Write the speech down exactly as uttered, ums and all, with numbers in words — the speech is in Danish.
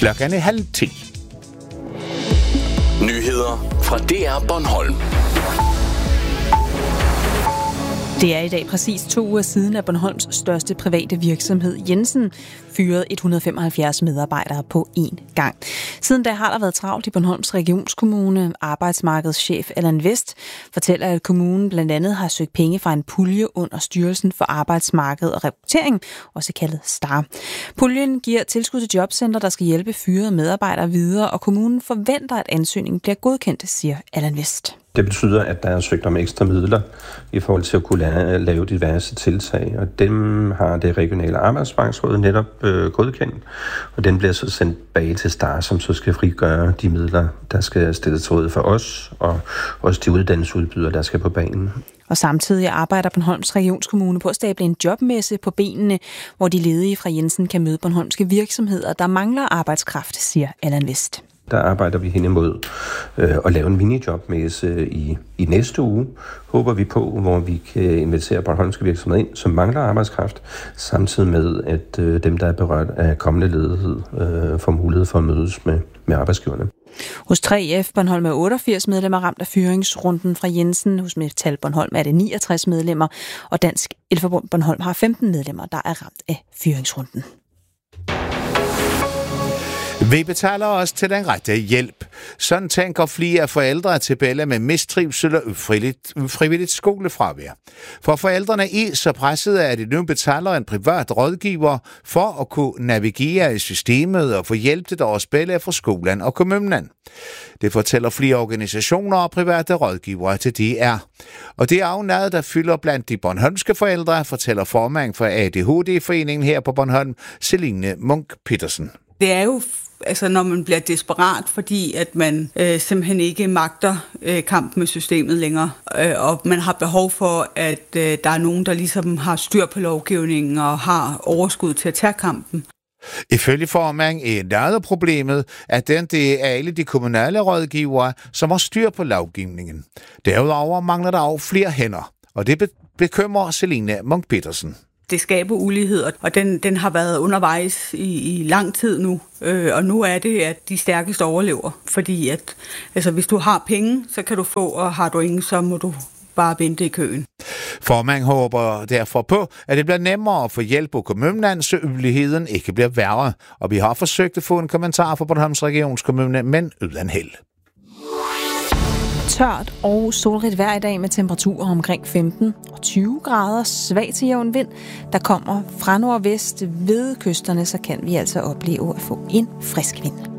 Klokken er halv ti. Nyheder fra D R Bornholm. Det er i dag præcis to uger siden, at Bornholms største private virksomhed, Jensen, fyrede et hundrede og femoghalvfjerds medarbejdere på én gang. Siden da har der været travlt i Bornholms regionskommune. Arbejdsmarkedschef Allan Vest fortæller, at kommunen blandt andet har søgt penge fra en pulje under Styrelsen for Arbejdsmarked og Rekruttering, også kaldet STAR. Puljen giver tilskud til jobcenter, der skal hjælpe fyrede medarbejdere videre, og kommunen forventer, at ansøgningen bliver godkendt, siger Allan Vest. Det betyder, at der er søgt om ekstra midler i forhold til at kunne lave diverse tiltag, og dem har det regionale arbejdsmarkedsråd netop øh, godkendt, og den bliver så sendt bag til STAR, som så skal frigøre de midler, der skal stilles til råd for os, og også de uddannelsesudbydere, der skal på banen. Og samtidig arbejder Bornholms Regionskommune på at stable en jobmesse på benene, hvor de ledige fra Jensen kan møde bornholmske virksomheder, der mangler arbejdskraft, siger Allan Vest. Der arbejder vi hen imod øh, at lave en minijobmesse i, i næste uge, håber vi på, hvor vi kan invitere bornholmske virksomheder ind, som mangler arbejdskraft, samtidig med, at øh, dem, der er berørt af kommende ledighed, øh, får mulighed for at mødes med, med arbejdsgiverne. Hos tre F Bornholm er otteogfirs medlemmer ramt af fyringsrunden fra Jensen. Hos Metal Bornholm er det niogtres medlemmer, og Dansk Elforbund Bornholm har femten medlemmer, der er ramt af fyringsrunden. Vi betaler os til den rette hjælp. Sådan tænker flere forældre til Bella med mistrivsel og ufrivilligt, ufrivilligt skolefravær. For forældrene er så pressede, at de nu betaler en privat rådgiver for at kunne navigere i systemet og få hjælp til deres Bella fra skolen og kommunen. Det fortæller flere organisationer og private rådgivere til D R. Og det er jo noget, der fylder blandt de bornholmske forældre, fortæller formand for A D H D-foreningen her på Bornholm, Celine Munk Petersen. Det er jo, altså når man bliver desperat, fordi at man øh, simpelthen ikke magter øh, kampen med systemet længere, øh, og man har behov for, at øh, der er nogen, der ligesom har styr på lovgivningen og har overskud til at tage kampen. Ifølge formand er noget problemet, at den det er alle de kommunale rådgivere, som har styr på lovgivningen. Derudover mangler der også flere hænder, og det bekymrer Celine Munk Petersen. Det skaber ulighed, og den, den har været undervejs i, i lang tid nu. Øh, og nu er det, at de stærkeste overlever. Fordi at, altså, hvis du har penge, så kan du få, og har du ingen, så må du bare vente i køen. Formand håber derfor på, at det bliver nemmere at få hjælp på kommunen, så uligheden ikke bliver værre. Og vi har forsøgt at få en kommentar fra Bornholms Regionskommune, men uden held. Tørt og solrigt vejr i dag med temperaturer omkring femten og tyve grader, svag til jævn vind, der kommer fra nordvest ved kysterne, så kan vi altså opleve at få en frisk vind.